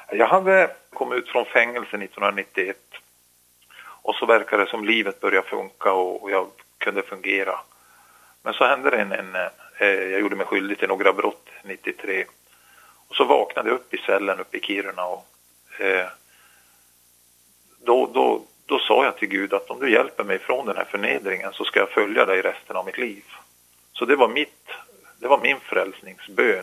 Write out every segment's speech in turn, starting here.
Jag hade kommit ut från fängelse 1991 och så verkade det som livet började funka och jag kunde fungera. Men så hände det jag gjorde mig skyldig till några brott 93 och så vaknade jag upp i cellen uppe i Kiruna och då sa jag till Gud att om du hjälper mig från den här förnedringen så ska jag följa dig resten av mitt liv. Så det var min frälsningsbön.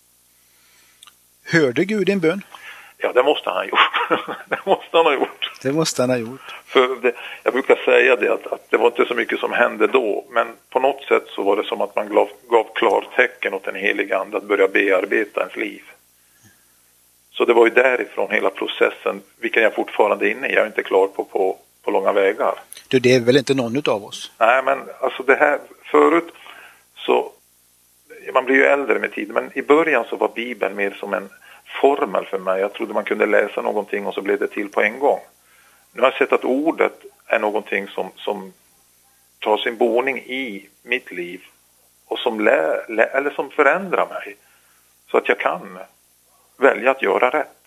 Hörde Gud din bön? Ja, det måste han ha gjort. Det måste han ha gjort. För jag brukar säga det att det var inte så mycket som hände då, men på något sätt så var det som att man gav klartecken åt den heliga ande att börja bearbeta ens liv. Så det var ju därifrån hela processen, vilken jag fortfarande är inne i. Jag är inte klar på långa vägar. Det är väl inte någon av oss? Nej, men alltså det här förut så, man blir ju äldre med tiden, men i början så var Bibeln mer som en formel för mig. Jag trodde man kunde läsa någonting och så blev det till på en gång. Nu har jag sett att ordet är någonting som tar sin boning i mitt liv och som förändrar mig så att jag kan välja att göra rätt.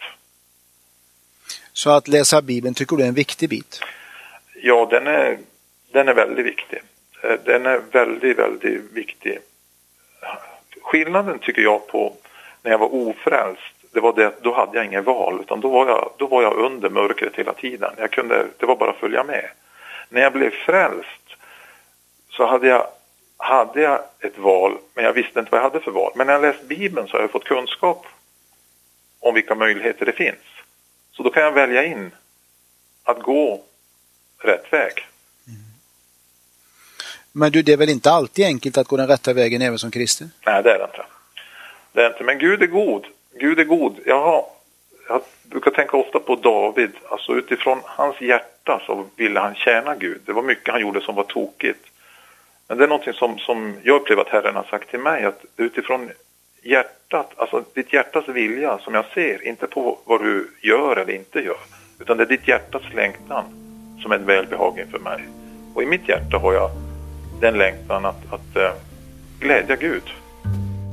Så att läsa Bibeln tycker du är en viktig bit? Ja, den är väldigt viktig. Den är väldigt, väldigt viktig. Skillnaden tycker jag på när jag var ofrälst, det var det att då hade jag ingen val, utan då var jag under mörkret hela tiden. Det var bara att följa med. När jag blev frälst så hade jag ett val, men jag visste inte vad jag hade för val. Men när jag läst Bibeln så har jag fått kunskap om vilka möjligheter det finns. Så då kan jag välja in att gå rätt väg. Men det är väl inte alltid enkelt att gå den rätta vägen även som kristen? Nej, det är det inte. Det är inte. Men Gud är god. Gud är god. Jag brukar tänka ofta på David. Alltså utifrån hans hjärta så ville han tjäna Gud. Det var mycket han gjorde som var tokigt. Men det är någonting som jag upplever att Herren har sagt till mig. Att utifrån hjärtat, alltså ditt hjärtas vilja som jag ser. Inte på vad du gör eller inte gör. Utan det är ditt hjärtas längtan som är en välbehag för mig. Och i mitt hjärta har jag den längtan att glädja Gud.